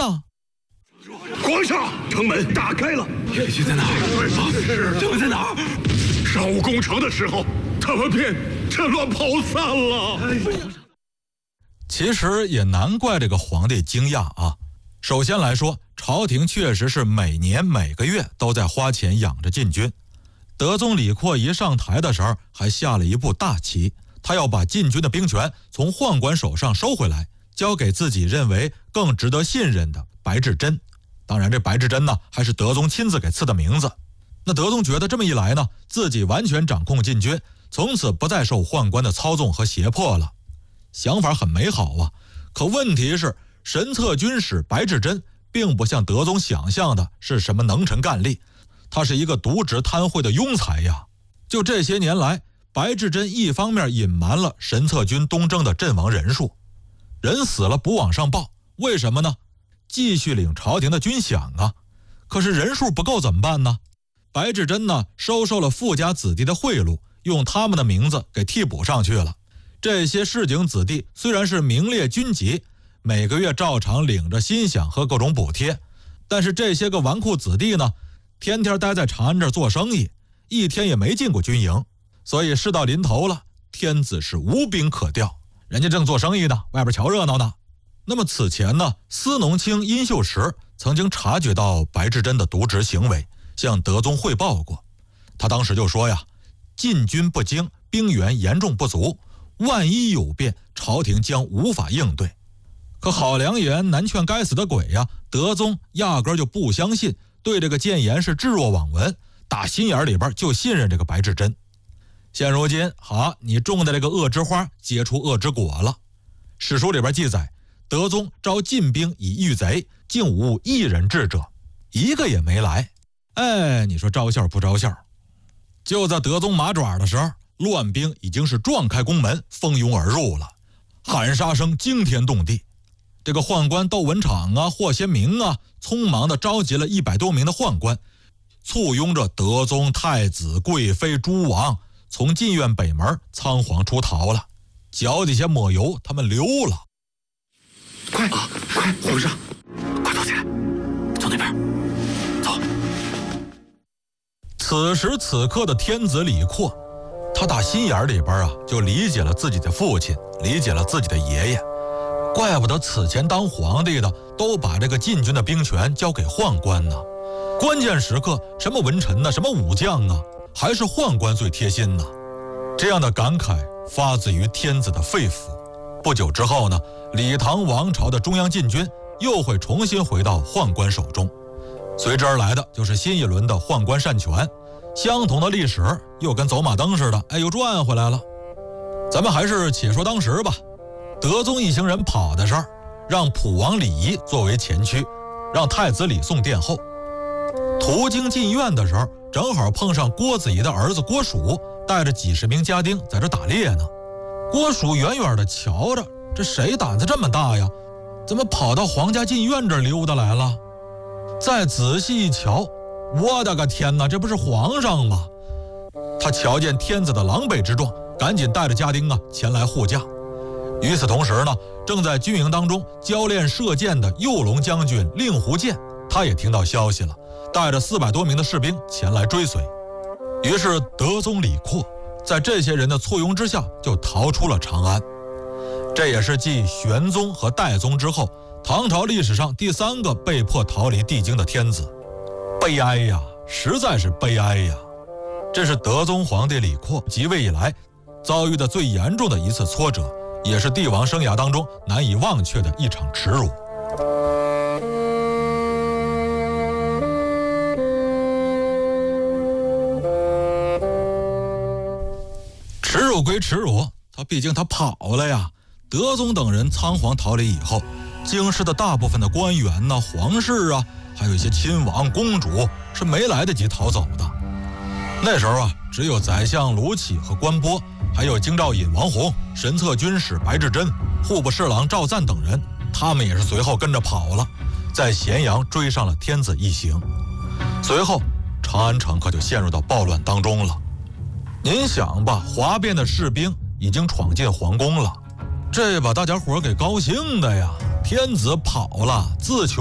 呢？ 皇上，城门打开了。 岳军在哪儿？城门在哪儿？ 上午攻城的时候，他们便趁乱跑散了。 其实也难怪这个皇帝惊讶啊。首先来说，朝廷确实是每年每个月都在花钱养着禁军。德宗李阔一上台的时候，还下了一步大棋，他要把禁军的兵权从宦官手上收回来，交给自己认为更值得信任的白志珍。当然这白志珍呢，还是德宗亲自给赐的名字。那德宗觉得这么一来呢，自己完全掌控禁军，从此不再受宦官的操纵和胁迫了。想法很美好啊，可问题是神策军使白志珍并不像德宗想象的是什么能臣干吏，他是一个渎职贪贿的庸才呀。就这些年来，白志珍一方面隐瞒了神策军东征的阵亡人数，人死了不往上报，为什么呢？继续领朝廷的军饷啊。可是人数不够怎么办呢？白志珍呢，收受了富家子弟的贿赂，用他们的名字给替补上去了。这些市井子弟虽然是名列军籍，每个月照常领着薪饷和各种补贴，但是这些个纨绔子弟呢，天天待在长安这儿做生意，一天也没进过军营，所以事到临头了，天子是无兵可调，人家正做生意呢，外边瞧热闹呢。那么此前呢，司农卿殷秀实曾经察觉到白志珍的渎职行为，向德宗汇报过。他当时就说呀，禁军不精，兵源严重不足，万一有变，朝廷将无法应对。可好良言难劝该死的鬼呀，德宗压根就不相信，对这个谏言是置若罔闻，打心眼里边就信任这个白志珍。现如今好，你种的这个恶之花结出恶之果了。史书里边记载，德宗招禁兵以御贼，竟无一人至者，一个也没来。你说招笑不招笑？就在德宗麻爪的时候，乱兵已经是撞开宫门，蜂拥而入了，喊杀声惊天动地。这个宦官窦文场啊、霍先明啊，匆忙地召集了100多名的宦官，簇拥着德宗、太子、贵妃、诸王，从禁院北门仓皇出逃了。脚底下抹油，他们溜了。 快，皇上，快走起来，从那边走。 此时此刻的天子李阔，他打心眼里边啊，就理解了自己的父亲，理解了自己的爷爷。怪不得此前当皇帝的都把这个禁军的兵权交给宦官呢。关键时刻，什么文臣呢，什么武将啊，还是宦官最贴心呢。这样的感慨发自于天子的肺腑。不久之后呢，李唐王朝的中央禁军又会重新回到宦官手中，随之而来的就是新一轮的宦官擅权。相同的历史又跟走马灯似的，又转回来了。咱们还是且说当时吧。德宗一行人跑的时候，让普王李仪作为前驱，让太子李诵殿后。途经禁院的时候，正好碰上郭子仪的儿子郭蜀带着几十名家丁在这打猎呢。郭蜀远远的瞧着，这谁胆子这么大呀？怎么跑到皇家禁院这儿溜达来了？再仔细一瞧，我的个天哪，这不是皇上吗？他瞧见天子的狼狈之状，赶紧带着家丁前来护驾。与此同时呢，正在军营当中教练射箭的右龙将军令狐建，他也听到消息了，带着400多名的士兵前来追随。于是德宗李阔在这些人的簇拥之下，就逃出了长安。这也是继玄宗和代宗之后，唐朝历史上第3个被迫逃离帝京的天子。悲哀呀，实在是悲哀呀！这是德宗皇帝李阔即位以来遭遇的最严重的一次挫折，也是帝王生涯当中难以忘却的一场耻辱。耻辱归耻辱，毕竟他跑了呀。德宗等人仓皇逃离以后，京师的大部分的官员呢、皇室啊，还有一些亲王公主是没来得及逃走的。那时候只有宰相卢杞和关波，还有京兆尹王弘、神策军使白志珍、户部侍郎赵赞等人，他们也是随后跟着跑了，在咸阳追上了天子一行。随后长安城可就陷入到暴乱当中了。您想吧，哗变的士兵已经闯进皇宫了，这把大家伙给高兴的呀，天子跑了，自求